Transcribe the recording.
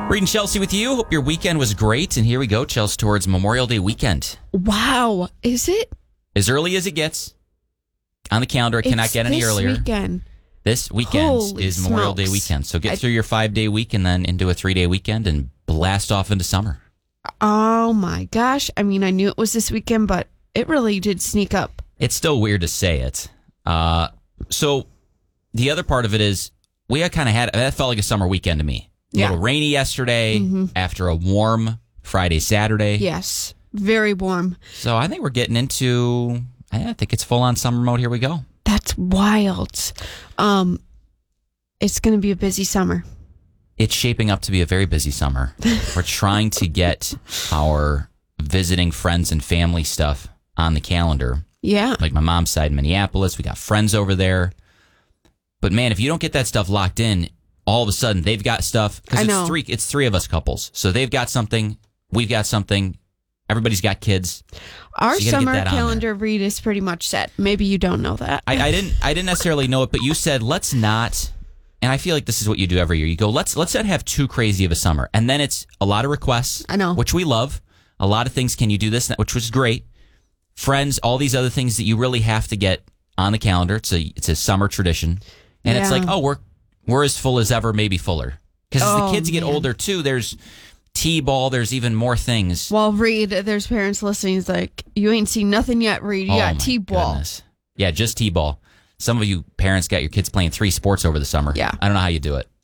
Reed and Chelsea with you. Hope your weekend was great. And here we go, Chelsea, towards Memorial Day weekend. Wow. Is it? As early as it gets on the calendar. It cannot get any earlier. This weekend is Memorial Day weekend. So get through your 5-day week and then into a 3-day weekend and blast off into summer. Oh my gosh. I mean, I knew it was this weekend, but it really did sneak up. It's still weird to say it. So the other part of it is we kind of had, that felt like a summer weekend to me. A little rainy yesterday after a warm Friday, Saturday. Yes. Very warm. So I think we're getting into, I think it's full on summer mode. Here we go. That's wild. It's going to be a busy summer. It's shaping up to be a very busy summer. We're trying to get our visiting friends and family stuff on the calendar. Yeah. Like my mom's side in Minneapolis. We got friends over there. But man, if you don't get that stuff locked in, all of a sudden they've got stuff. Because it's three of us couples. So they've got something. We've got something. Everybody's got kids. Our summer calendar read is pretty much set. Maybe you don't know that. I didn't necessarily know it, but you said let's not. And I feel like this is what you do every year. You go, let's not have too crazy of a summer. And then it's a lot of requests. I know. Which we love. A lot of things. Can you do this? Which was great. Friends, all these other things that you really have to get on the calendar. It's a summer tradition. And it's like, oh, we're as full as ever, maybe fuller. Because as the kids get older, too, there's T-ball, there's even more things. Well, Reed, there's parents listening. He's like, you ain't seen nothing yet, Reed. You got T-ball. Goodness. Yeah, just T-ball. Some of you parents got your kids playing 3 sports over the summer. Yeah. I don't know how you do it.